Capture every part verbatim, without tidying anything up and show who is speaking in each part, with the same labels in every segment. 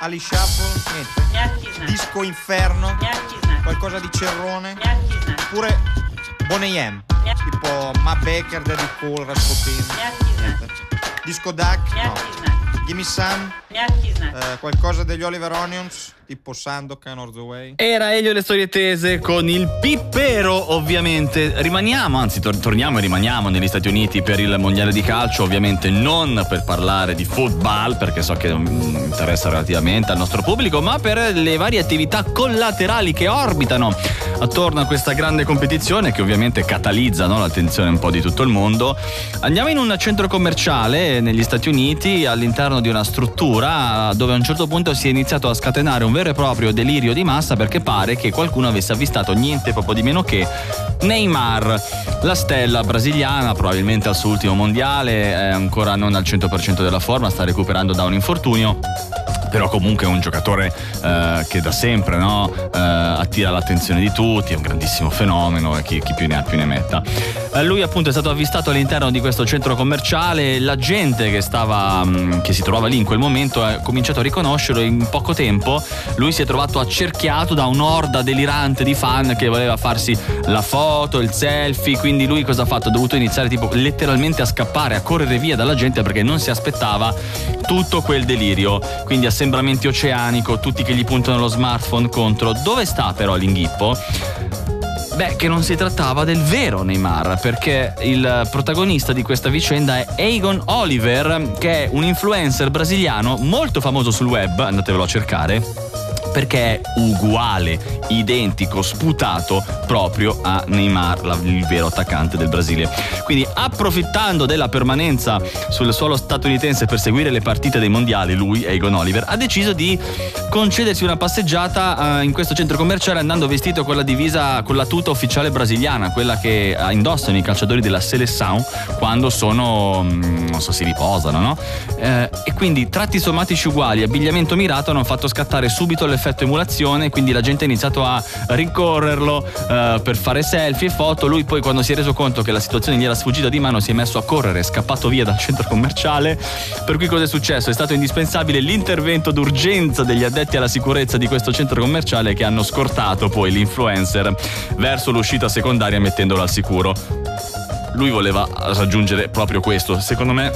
Speaker 1: Ali Shuffle, niente. Disco Inferno, qualcosa di Cerrone, oppure Boney M, tipo Matt Baker, Daddy Cool, Rasputin, niente. Disco Duck, no. Gimme Some, eh, qualcosa degli Oliver Onions, tipo Sandokan or The Way.
Speaker 2: Era Elio e le storie tese con il pippero, ovviamente. Rimaniamo, anzi tor- torniamo e rimaniamo negli Stati Uniti per il mondiale di calcio, ovviamente non per parlare di football, perché so che mm, interessa relativamente al nostro pubblico, ma per le varie attività collaterali che orbitano attorno a questa grande competizione che ovviamente catalizza, no, l'attenzione un po' di tutto il mondo. Andiamo in un centro commerciale negli Stati Uniti, all'interno di una struttura dove a un certo punto si è iniziato a scatenare un vero e proprio delirio di massa, perché pare che qualcuno avesse avvistato niente proprio di meno che Neymar, la stella brasiliana, probabilmente al suo ultimo mondiale, è ancora non al cento per cento della forma, sta recuperando da un infortunio, però comunque è un giocatore eh, che da sempre, no, eh, attira l'attenzione di tutti, è un grandissimo fenomeno e chi, chi più ne ha più ne metta. Eh, lui appunto è stato avvistato all'interno di questo centro commerciale, la gente che stava mh, che si trovava lì in quel momento ha cominciato a riconoscerlo e in poco tempo lui si è trovato accerchiato da un'orda delirante di fan che voleva farsi la foto, il selfie, quindi lui cosa ha fatto? Ha dovuto iniziare tipo letteralmente a scappare, a correre via dalla gente perché non si aspettava tutto quel delirio, quindi assembramenti oceanico, tutti che gli puntano lo smartphone contro. Dove sta però l'inghippo? Beh, che non si trattava del vero Neymar, perché il protagonista di questa vicenda è Egon Oliver, che è un influencer brasiliano molto famoso sul web, andatevelo a cercare, perché è uguale, identico, sputato proprio a Neymar, la, il vero attaccante del Brasile. Quindi, approfittando della permanenza sul suolo statunitense per seguire le partite dei mondiali, lui, Egon Oliver, ha deciso di concedersi una passeggiata uh, in questo centro commerciale, andando vestito con la divisa, con la tuta ufficiale brasiliana, quella che indossano i calciatori della Seleção quando sono, um, non so, si riposano, no? Eh, e quindi tratti somatici uguali, abbigliamento mirato hanno fatto scattare subito l'effetto emulazione, quindi la gente ha iniziato a rincorrerlo uh, per fare selfie e foto. Lui poi, quando si è reso conto che la situazione gli era sfuggita di mano, si è messo a correre, è scappato via dal centro commerciale. Per cui cosa è successo? È stato indispensabile l'intervento d'urgenza degli addetti alla sicurezza di questo centro commerciale, che hanno scortato poi l'influencer verso l'uscita secondaria mettendolo al sicuro. Lui voleva raggiungere proprio questo, secondo me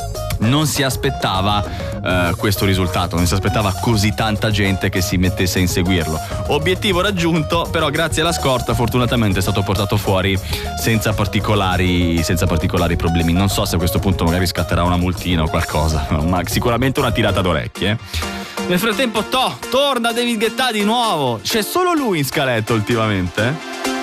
Speaker 2: non si aspettava uh, questo risultato, non si aspettava così tanta gente che si mettesse a inseguirlo. Obiettivo raggiunto, però grazie alla scorta fortunatamente è stato portato fuori senza particolari, senza particolari problemi. Non so se a questo punto magari scatterà una multina o qualcosa, ma sicuramente una tirata d'orecchie. Nel frattempo to, torna David Guetta di nuovo, c'è solo lui in scaletta ultimamente.